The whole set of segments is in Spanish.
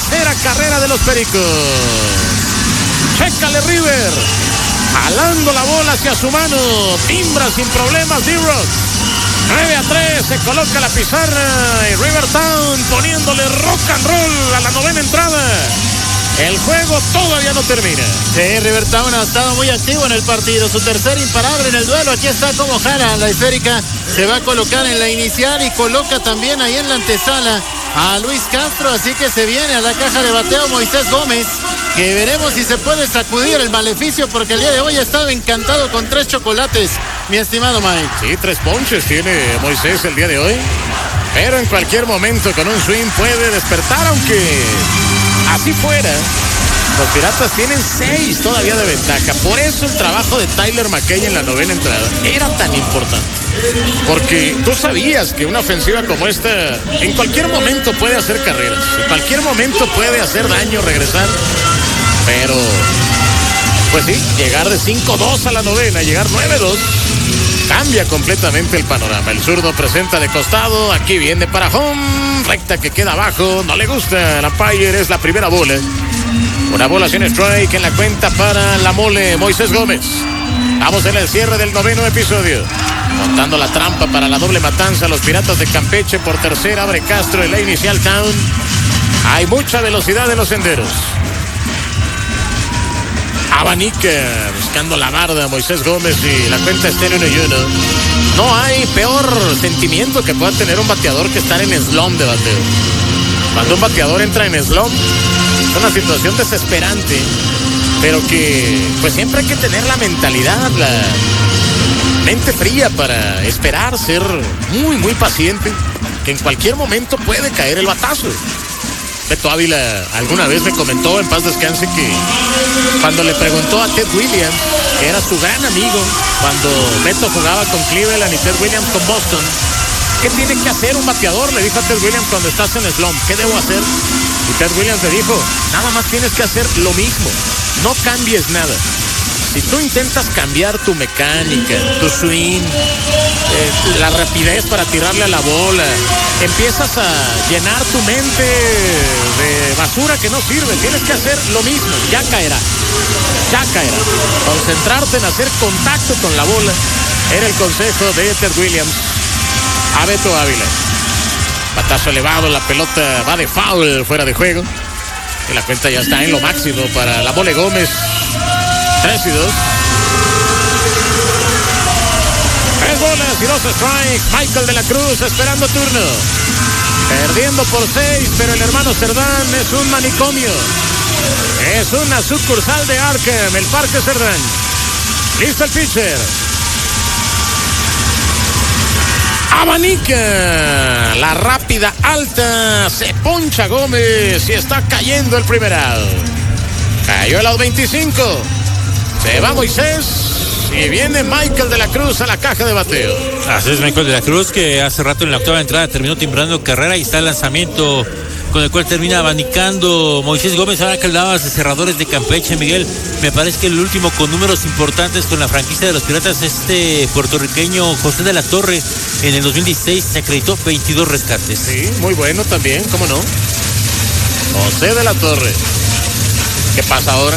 tercera carrera de los Pericos. Chécale River, jalando la bola hacia su mano, timbra sin problemas D-Rock. 9-3, se coloca la pizarra y Rivertown poniéndole rock and roll a la novena entrada. El juego todavía no termina. Sí, Rivertown ha estado muy activo en el partido. Su tercer imparable en el duelo. Aquí está como jala la esférica. Se va a colocar en la inicial y coloca también ahí en la antesala a Luis Castro. Así que se viene a la caja de bateo Moisés Gómez, que veremos si se puede sacudir el maleficio, porque el día de hoy ha estado encantado con 3 chocolates, mi estimado Mike. Sí, 3 ponches tiene Moisés el día de hoy. Pero en cualquier momento con un swing puede despertar, aunque así fuera, los Piratas tienen 6 todavía de ventaja. Por eso el trabajo de Tyler McKay en la novena entrada era tan importante. Porque tú sabías que una ofensiva como esta en cualquier momento puede hacer carreras. En cualquier momento puede hacer daño, regresar. Pero, pues sí, llegar de 5-2 a la novena, llegar 9-2, cambia completamente el panorama. El zurdo presenta de costado, aquí viene para home, recta que queda abajo, no le gusta al umpire, es la primera bola. Una bola sin strike en la cuenta para la mole Moisés Gómez. Vamos en el cierre del noveno episodio. Montando la trampa para la doble matanza, los Piratas de Campeche por tercera, abre Castro en la inicial Town. Hay mucha velocidad en los senderos. Abanica buscando la barda Moisés Gómez y la cuenta está en 1-1. No hay peor sentimiento que pueda tener un bateador que estar en slump de bateo. Cuando un bateador entra en slump es una situación desesperante, pero que pues siempre hay que tener la mentalidad, la mente fría para esperar, ser muy muy paciente, que en cualquier momento puede caer el batazo. Beto Ávila alguna vez me comentó, en paz descanse, que cuando le preguntó a Ted Williams, que era su gran amigo, cuando Beto jugaba con Cleveland y Ted Williams con Boston, ¿qué tiene que hacer un bateador? Le dijo a Ted Williams cuando estás en slump, ¿qué debo hacer? Y Ted Williams le dijo, nada más tienes que hacer lo mismo, no cambies nada. Si tú intentas cambiar tu mecánica, tu swing, la rapidez para tirarle a la bola, empiezas a llenar tu mente de basura que no sirve. Tienes que hacer lo mismo, ya caerá. Concentrarte en hacer contacto con la bola era el consejo de Ted Williams a Beto Ávila. Batazo elevado, la pelota va de foul, fuera de juego. Y la cuenta ya está en lo máximo para la mole Gómez. 3-2. 3 bolas y 2 strikes. Michael de la Cruz esperando turno. Perdiendo por 6, pero el hermano Cerdán es un manicomio. Es una sucursal de Arkham, el Parque Cerdán. Listo el pitcher. Abanica, la rápida alta, se poncha Gómez y está cayendo el primer out. Cayó el out 25. Se va Moisés y viene Michael de la Cruz a la caja de bateo. Así es, Michael de la Cruz, que hace rato en la octava entrada terminó timbrando carrera y está el lanzamiento con el cual termina abanicando Moisés Gómez. Ahora que hablabas de cerradores de Campeche, Miguel, me parece que el último con números importantes con la franquicia de los Piratas, puertorriqueño José de la Torre, en el 2016 se acreditó 22 rescates. Sí, muy bueno también, ¿cómo no? José de la Torre. ¿Qué pasa ahora?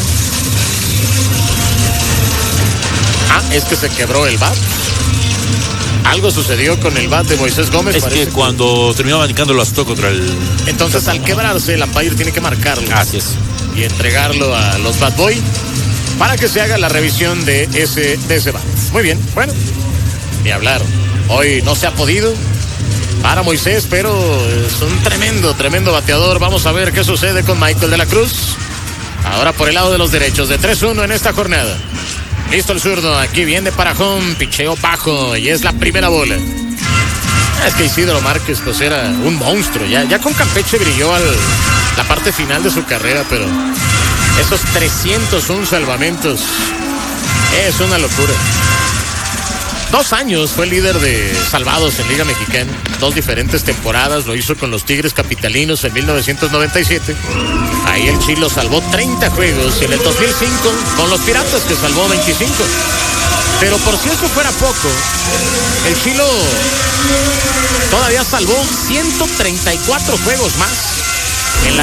Es que se quebró el bat. Algo sucedió con el bat de Moisés Gómez. Es que cuando terminó abanicando lo azotó contra el... Entonces al quebrarse el umpire tiene que marcarlo. Así es. Y entregarlo a los Bat Boy para que se haga la revisión de ese bat. Muy bien, bueno, ni hablar. Hoy no se ha podido para Moisés, pero es un tremendo bateador. Vamos a ver qué sucede con Michael de la Cruz. Ahora por el lado de los derechos, de 3-1 en esta jornada. Listo el zurdo, aquí viene para home, picheo bajo y es la primera bola. Es que Isidro Márquez pues era un monstruo, ya con Campeche brilló la parte final de su carrera, pero esos 301 salvamentos es una locura. 2 años fue líder de salvados en Liga Mexicana, 2 diferentes temporadas, lo hizo con los Tigres Capitalinos en 1997. Ahí el Chilo salvó 30 juegos y en el 2005 con los Piratas que salvó 25. Pero por si eso fuera poco, el Chilo todavía salvó 134 juegos más